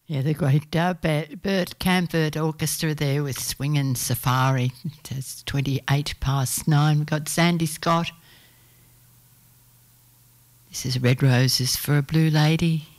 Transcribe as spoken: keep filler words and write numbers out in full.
Yeah, the great uh, Bert Camford Orchestra there with Swingin' Safari. It's twenty-eight past nine. We've got Sandy Scott. This is Red Roses for a Blue Lady.